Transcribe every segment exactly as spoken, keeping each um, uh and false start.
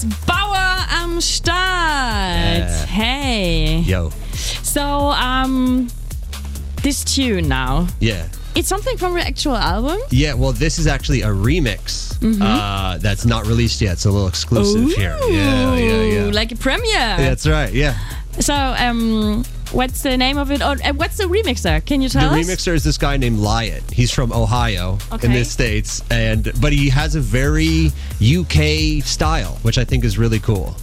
ist Bauer am Start. Yeah. Hey. Yo. So, um, this tune now. Yeah. It's something from your actual album? Yeah, well, this is actually a remix mm-hmm. uh, that's not released yet. It's a little exclusive Ooh, here. Yeah, yeah, yeah. Like a premiere. That's right, yeah. So, um, what's the name of it? Or uh, what's the remixer? Can you tell the us? The remixer is this guy named Lyatt. He's from Ohio okay. in the States, and but he has a very U K style, which I think is really cool.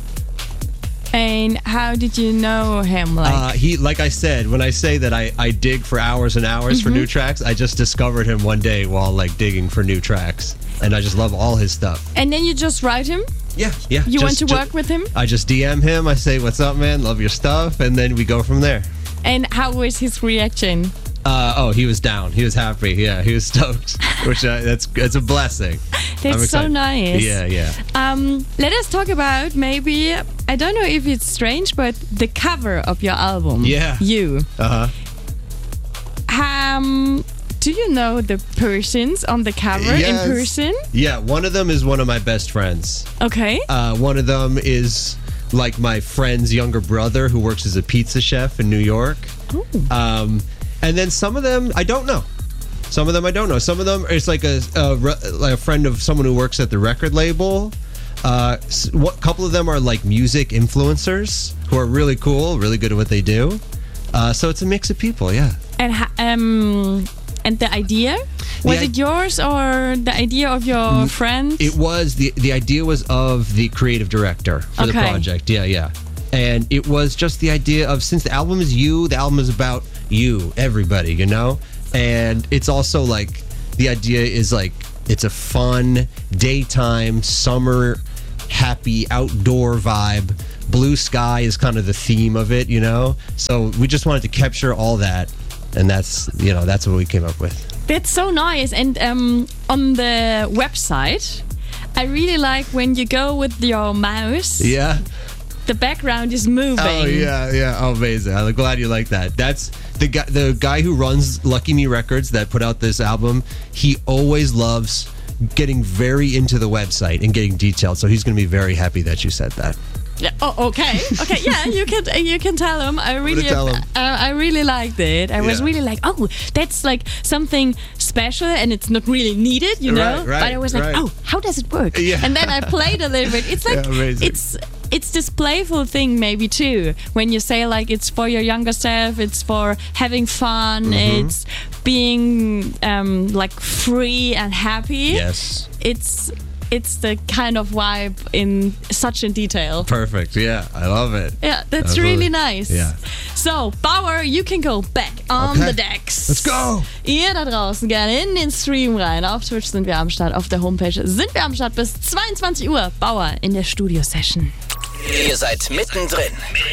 And how did you know him? Like, uh, he, like I said, when I say that I, I dig for hours and hours mm-hmm. for new tracks, I just discovered him one day while like digging for new tracks, and I just love all his stuff. And then you just write him? Yeah, yeah. You just, want to just, work with him? I just D M him. I say, "What's up, man? Love your stuff," and then we go from there. And how was his reaction? Uh, oh, he was down. He was happy. Yeah, he was stoked. Which uh, that's it's a blessing. That's so nice. Yeah, yeah. Um, let us talk about maybe, I don't know if it's strange, but the cover of your album. Yeah. You. Uh huh. Um, do you know the persons on the cover yes. in person? Yeah, one of them is one of my best friends. Okay. Uh, one of them is like my friend's younger brother who works as a pizza chef in New York. Oh. Um, and then some of them I don't know. Some of them I don't know. Some of them it's like a, a like a friend of someone who works at the record label. Uh, what couple of them are like music influencers who are really cool, really good at what they do. Uh, so it's a mix of people, yeah. And um, and the idea was the, it yours or the idea of your friend? It was the the idea was of the creative director for okay. the project. Yeah, yeah. And it was just the idea of since the album is you, the album is about you, everybody, you know. And it's also like the idea is like it's a fun daytime summer happy outdoor vibe. Blue sky is kind of the theme of it, you know. So we just wanted to capture all that, and that's you know that's what we came up with. That's so nice. And um, on the website, I really like when you go with your mouse. Yeah. The background is moving. Oh yeah, yeah. Oh, amazing. I'm glad you like that. That's the guy. The guy who runs Lucky Me Records that put out this album. He always loves getting very into the website and getting detailed. So he's going to be very happy that you said that. Yeah. Oh, okay. Okay. Yeah, you can you can tell him. I really, tell him. Uh, I really liked it. I was yeah. really like, oh, that's like something special, and it's not really needed, you know. Right, right, but I was like, right. oh, how does it work? Yeah. And then I played a little bit. It's like yeah, it's it's this playful thing maybe too. When you say like it's for your younger self, it's for having fun. Mm-hmm. It's being um, like free and happy. Yes. It's. It's the kind of vibe in such in detail. Perfect. Yeah, I love it. Yeah, that's Absolutely. really nice. Yeah. So, Bauer, you can go back on okay. the decks. Let's go. Ihr da draußen gerne in den Stream rein. Auf Twitch sind wir am Start, auf der Homepage sind wir am Start bis zweiundzwanzig Uhr. Bauer in der Studio-Session. Ihr seid mittendrin.